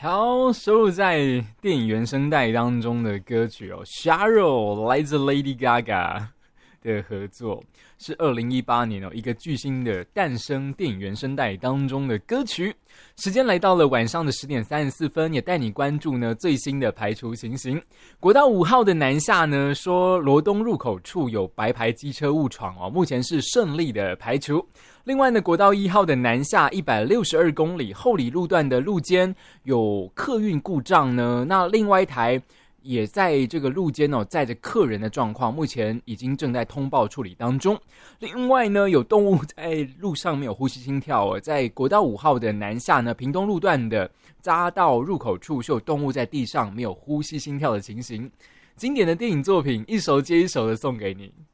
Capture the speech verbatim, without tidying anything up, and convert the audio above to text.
好，收录在电影原声带当中的歌曲哦 ，Cheryl 来自 Lady Gaga 的合作，是二零一八年哦一个巨星的诞生电影原声带当中的歌曲。时间来到了晚上的十点三十四分，也带你关注呢最新的排除情形。国道五号的南下呢，说罗东入口处有白牌机车误闯哦，目前是顺利的排除。另外呢，国道一号的南下一百六十二公里后里路段的路肩有客运故障呢，那另外一台也在这个路肩哦载着客人的状况，目前已经正在通报处理当中。另外呢，有动物在路上没有呼吸心跳哦，在国道五号的南下呢，屏东路段的匝道入口处是有动物在地上没有呼吸心跳的情形。经典的电影作品一首接一首的送给你。